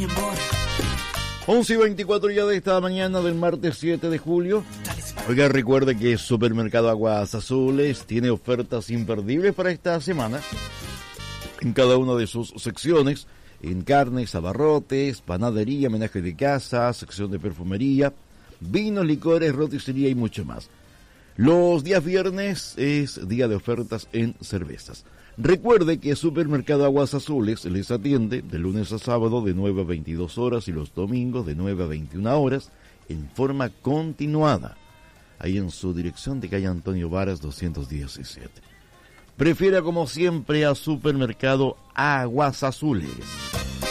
mi amor. 11:24 ya de esta mañana del martes 7 de julio. Oiga, recuerde que Supermercado Aguas Azules tiene ofertas imperdibles para esta semana en cada una de sus secciones, en carnes, abarrotes, panadería, menaje de casa, sección de perfumería, vinos, licores, roticería y mucho más. Los días viernes es día de ofertas en cervezas. Recuerde que Supermercado Aguas Azules les atiende de lunes a sábado de 9 a 22 horas y los domingos de 9 a 21 horas en forma continuada. Ahí en su dirección de calle Antonio Varas 217. Prefiera como siempre a Supermercado Aguas Azules.